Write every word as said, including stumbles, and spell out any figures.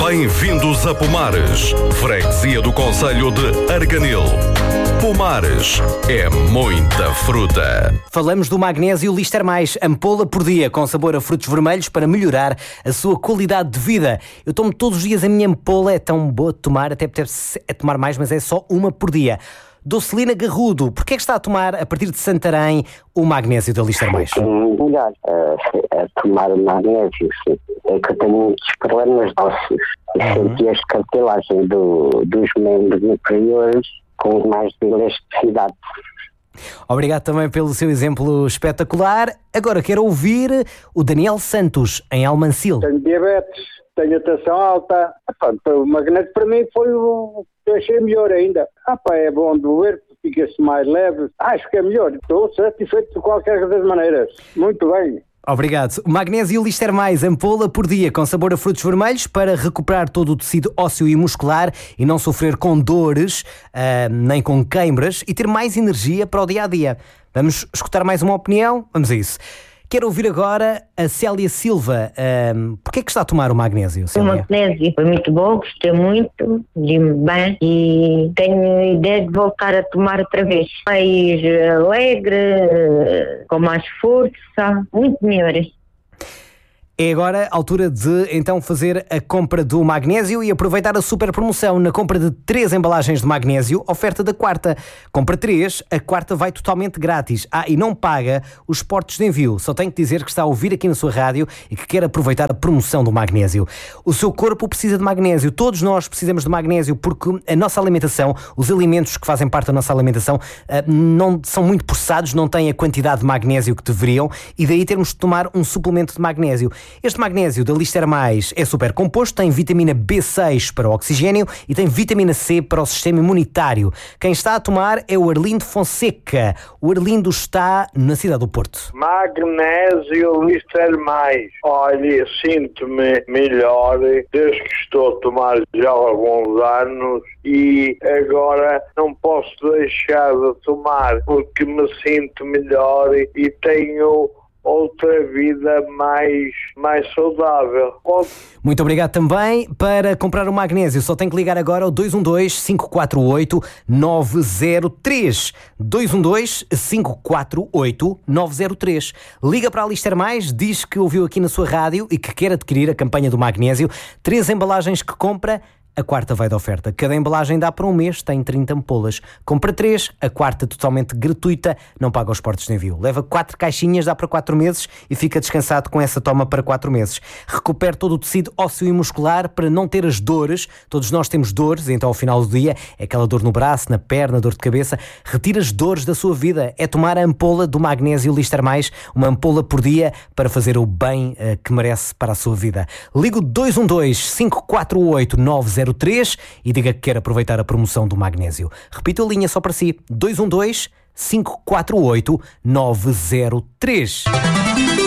Bem-vindos a Pomares, freguesia do concelho de Arganil. Pomares é muita fruta. Falamos do magnésio Lister Mais, ampola por dia, com sabor a frutos vermelhos para melhorar a sua qualidade de vida. Eu tomo todos os dias a minha ampola, é tão boa de tomar, até deve é tomar mais, mas é só uma por dia. Docelina Garrudo, porquê é que está a tomar, a partir de Santarém, o magnésio da Lister Mais? Muito melhor a, a tomar o magnésio, sim. É que eu tenho muitos problemas ósseos e Uhum. senti a escartilagem do, dos membros inferiores com mais de elasticidade. Obrigado também pelo seu exemplo espetacular. Agora quero ouvir o Daniel Santos, em Almancil. Tenho diabetes, tenho tensão alta. Epá, o magnético para mim foi o que eu achei melhor ainda. Ah, pá, é bom de ver, fica-se mais leve. Acho que é melhor. Estou satisfeito de qualquer das maneiras. Muito bem. Obrigado. Magnésio Lister Mais, ampola por dia, com sabor a frutos vermelhos, para recuperar todo o tecido ósseo e muscular e não sofrer com dores, uh, nem com queimbras, e ter mais energia para o dia-a-dia. Vamos escutar mais uma opinião? Vamos a isso. Quero ouvir agora a Célia Silva. Um, Porquê é que está a tomar o magnésio, O Célia? magnésio foi muito bom, gostei muito, li-me bem e tenho ideia de voltar a tomar outra vez. Mais alegre, com mais força, muito melhor. É agora a altura de então fazer a compra do magnésio e aproveitar a super promoção. Na compra de três embalagens de magnésio, oferta da quarta. Compra três, a quarta vai totalmente grátis. Ah, e não paga os portos de envio. Só tenho que dizer que está a ouvir aqui na sua rádio e que quer aproveitar a promoção do magnésio. O seu corpo precisa de magnésio. Todos nós precisamos de magnésio porque a nossa alimentação, os alimentos que fazem parte da nossa alimentação, não são muito processados, não têm a quantidade de magnésio que deveriam e daí termos de tomar um suplemento de magnésio. Este magnésio da Lister Mais é super composto, tem vitamina B seis para o oxigênio e tem vitamina C para o sistema imunitário. Quem está a tomar é o Arlindo Fonseca. O Arlindo está na cidade do Porto. Magnésio Lister Mais. Olha, sinto-me melhor desde que estou a tomar já há alguns anos e agora não posso deixar de tomar porque me sinto melhor e tenho outra vida mais, mais saudável. Muito obrigado também. Para comprar o magnésio só tem que ligar agora ao dois um dois, cinco quatro oito, nove zero três. dois um dois, cinco quatro oito, nove zero três. Liga para a Lister Mais, diz que ouviu aqui na sua rádio e que quer adquirir a campanha do magnésio. Três embalagens que compra, a quarta vai de oferta. Cada embalagem dá para um mês, tem trinta ampolas. Compra três, a quarta totalmente gratuita, não paga os portos de envio. Leva quatro caixinhas, dá para quatro meses e fica descansado com essa toma para quatro meses. Recupere todo o tecido ósseo e muscular para não ter as dores. Todos nós temos dores, então ao final do dia é aquela dor no braço, na perna, dor de cabeça. Retira as dores da sua vida. É tomar a ampola do magnésio Lister Mais, uma ampola por dia para fazer o bem uh, que merece para a sua vida. Ligo dois um dois, cinco quatro oito, nove zero três e diga que quer aproveitar a promoção do magnésio. Repito a linha só para si: dois um dois, cinco quatro oito, nove zero três.